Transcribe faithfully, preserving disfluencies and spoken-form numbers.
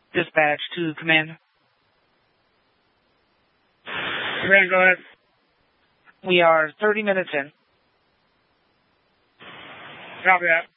Dispatch to Commander. Commander, go ahead. We are thirty minutes in. Copy that.